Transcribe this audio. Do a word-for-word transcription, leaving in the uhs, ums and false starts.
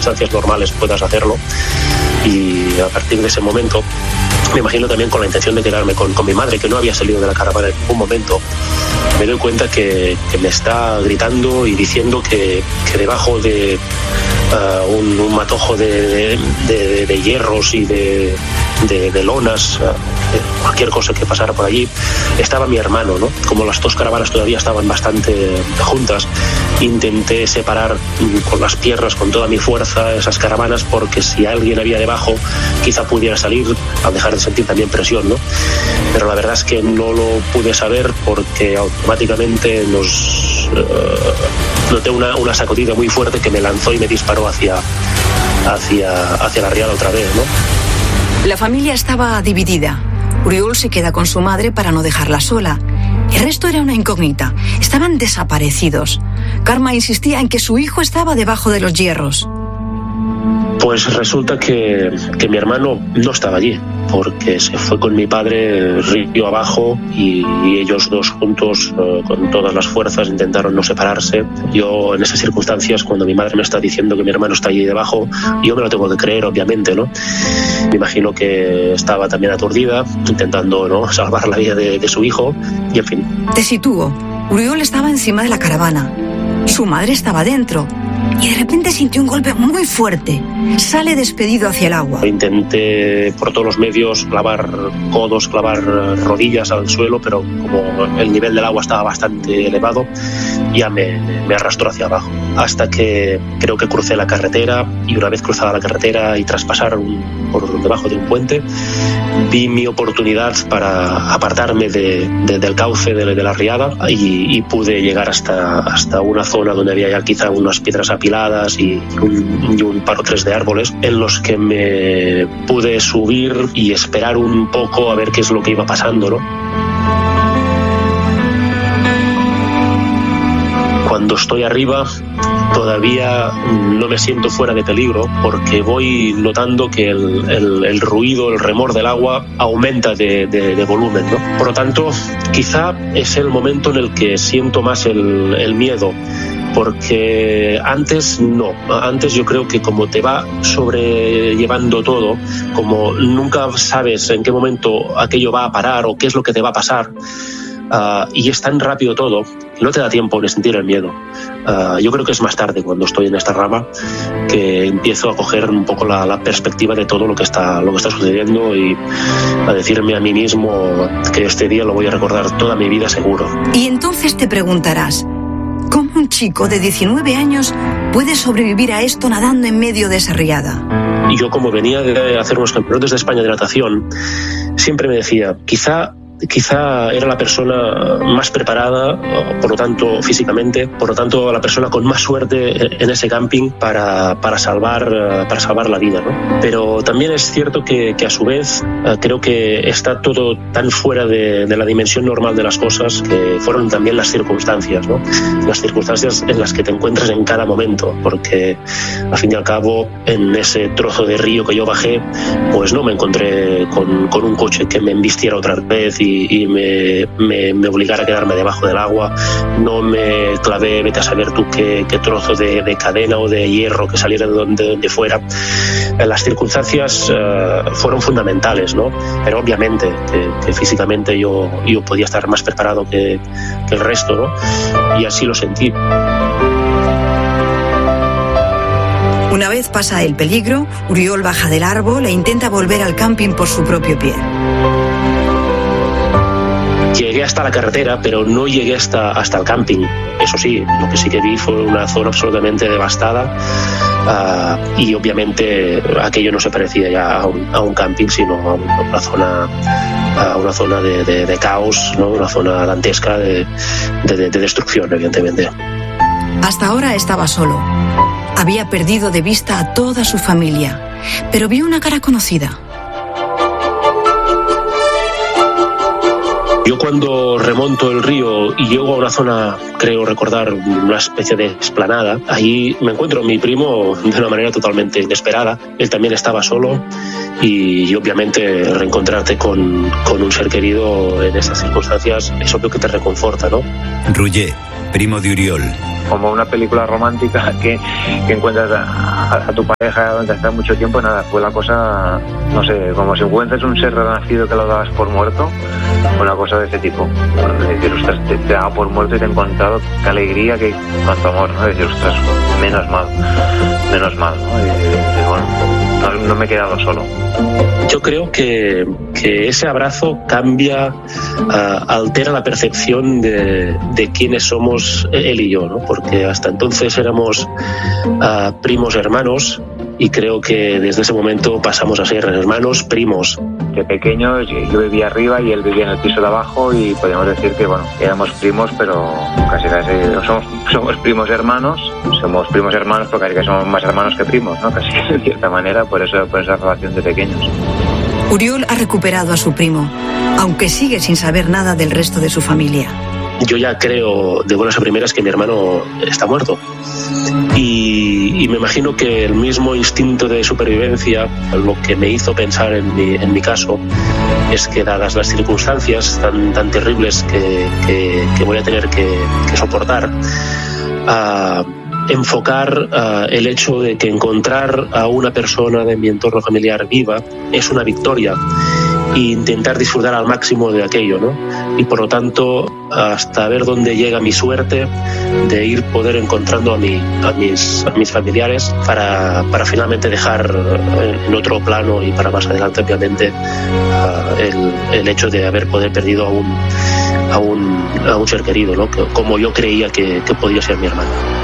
circunstancias normales puedas hacerlo. Y a partir de ese momento, me imagino también con la intención de quedarme con, con mi madre, que no había salido de la caravana en ningún momento, me doy cuenta que, que me está gritando y diciendo que, que debajo de uh, un, un matojo de, de, de, de hierros y de, de, de lonas, uh, cualquier cosa que pasara por allí, estaba mi hermano, ¿no? Como las dos caravanas todavía estaban bastante juntas, intenté separar con las piernas, con toda mi fuerza, esas caravanas, porque si alguien había debajo, quizá pudiera salir, al dejar de sentir también presión, ¿no? Pero la verdad es que no lo pude saber porque automáticamente nos uh, noté una, una sacudida muy fuerte que me lanzó y me disparó hacia, hacia, hacia la riada otra vez, ¿no? La familia estaba dividida. Oriol se queda con su madre para no dejarla sola. El resto era una incógnita. Estaban desaparecidos. Karma insistía en que su hijo estaba debajo de los hierros. Pues resulta que, que mi hermano no estaba allí, porque se fue con mi padre río abajo y, y ellos dos juntos, eh, con todas las fuerzas, intentaron no separarse. Yo, en esas circunstancias, cuando mi madre me está diciendo que mi hermano está allí debajo, yo me lo tengo que creer, obviamente, ¿no? Me imagino que estaba también aturdida, intentando, ¿no?, salvar la vida de, de su hijo, y en fin. Te sitúo. Oriol estaba encima de la caravana. Su madre estaba dentro. Y de repente sintió un golpe muy fuerte. Sale despedido hacia el agua. Intenté por todos los medios clavar codos, clavar rodillas al suelo, pero como el nivel del agua estaba bastante elevado, ya me, me arrastró hacia abajo. Hasta que creo que crucé la carretera, y una vez cruzada la carretera y tras pasar un, por debajo de un puente, vi mi oportunidad para apartarme de, de, del cauce de, de la riada y, y pude llegar hasta, hasta una zona donde había ya quizá unas piedras apiladas y un, y un par o tres de árboles en los que me pude subir y esperar un poco a ver qué es lo que iba pasando, ¿no? Cuando estoy arriba todavía no me siento fuera de peligro porque voy notando que el, el, el ruido, el remor del agua aumenta de, de, de volumen, ¿no? Por lo tanto, quizá es el momento en el que siento más el, el miedo, porque antes no, antes yo creo que como te va sobrellevando todo, como nunca sabes en qué momento aquello va a parar o qué es lo que te va a pasar, uh, y es tan rápido todo, no te da tiempo de sentir el miedo. Uh, yo creo que es más tarde, cuando estoy en esta rama, que empiezo a coger un poco la, la perspectiva de todo lo que está, lo que está sucediendo y a decirme a mí mismo que este día lo voy a recordar toda mi vida seguro. Y entonces te preguntarás, ¿cómo un chico de diecinueve años puede sobrevivir a esto nadando en medio de esa riada? Y yo, como venía de hacer unos campeonatos de España de natación, siempre me decía, quizá Quizá era la persona más preparada, por lo tanto físicamente, por lo tanto la persona con más suerte en ese camping para, para, salvar, para salvar la vida, ¿no? Pero también es cierto que, que a su vez creo que está todo tan fuera de, de la dimensión normal de las cosas, que fueron también las circunstancias, ¿no? Las circunstancias en las que te encuentras en cada momento, porque al fin y al cabo en ese trozo de río que yo bajé, pues no me encontré con, con un coche que me embistiera otra vez y y me, me, me obligara a quedarme debajo del agua, no me clavé, vete a saber tú qué, qué trozo de, de cadena o de hierro que saliera de donde, de donde fuera. Las circunstancias uh, fueron fundamentales, ¿no? Pero obviamente que, que físicamente yo, yo podía estar más preparado que, que el resto, ¿no? Y así lo sentí. Una vez pasa el peligro, Oriol baja del árbol e intenta volver al camping por su propio pie. Llegué hasta la carretera, pero no llegué hasta, hasta el camping. Eso sí, lo que sí que vi fue una zona absolutamente devastada, uh, y obviamente aquello no se parecía ya a un, a un camping, sino a una zona, a una zona de, de, de caos, ¿no? Una zona dantesca de, de, de destrucción, evidentemente. Hasta ahora estaba solo. Había perdido de vista a toda su familia, pero vio una cara conocida. Yo, cuando remonto el río y llego a una zona, creo recordar, una especie de explanada, ahí me encuentro a mi primo de una manera totalmente inesperada. Él también estaba solo y, y obviamente reencontrarte con, con un ser querido en esas circunstancias es obvio que te reconforta, ¿no? Roger, primo de Uriol. Como una película romántica que, que encuentras a, a, a tu pareja donde estás mucho tiempo, nada, fue la cosa, no sé, como si encuentras un ser renacido que lo dabas por muerto, una cosa de ese tipo. Es decir, ostras, te, te daba por muerto y te he encontrado, qué alegría, que cuánto amor, ¿no? Es decir, ostras, menos mal, menos mal, ¿no? Y, y, bueno, no, no me he quedado solo. Yo creo que, que ese abrazo cambia, uh, altera la percepción de, de quiénes somos él y yo, ¿no? Porque hasta entonces éramos uh, primos hermanos y creo que desde ese momento pasamos a ser hermanos primos. De pequeños yo vivía arriba y él vivía en el piso de abajo y podríamos decir que bueno, éramos primos, pero casi casi somos, somos primos hermanos, somos primos hermanos porque casi que somos más hermanos que primos, ¿no? Casi de cierta manera, por eso, por esa relación de pequeños. Uriol ha recuperado a su primo, aunque sigue sin saber nada del resto de su familia. Yo ya creo de buenas a primeras que mi hermano está muerto. Y, y me imagino que el mismo instinto de supervivencia, lo que me hizo pensar en mi, en mi caso, es que dadas las circunstancias tan, tan terribles que, que, que voy a tener que, que soportar, a enfocar uh, el hecho de que encontrar a una persona de mi entorno familiar viva es una victoria, e intentar disfrutar al máximo de aquello, ¿no? Y por lo tanto, hasta ver dónde llega mi suerte de ir poder encontrando a, mi, a, mis, a mis familiares para, para finalmente dejar en otro plano y para más adelante, obviamente, uh, el, el hecho de haber poder perdido a un, a un, a un ser querido, ¿no? Que, como yo creía que, que podía ser mi hermano.